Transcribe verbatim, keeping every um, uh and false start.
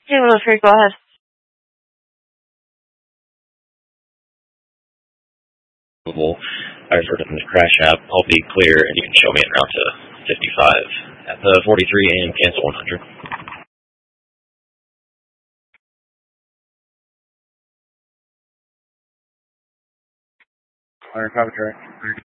Hey, Wilfred, go ahead. I referred him to Crash App. I'll be clear, and you can show me en route to fifty-five at the forty-three and cancel one hundred. Iron Coventry.